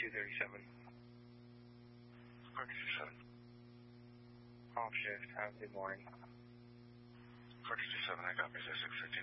237. Park 27. Off shift. Have a good morning. Park 27, I got me 615.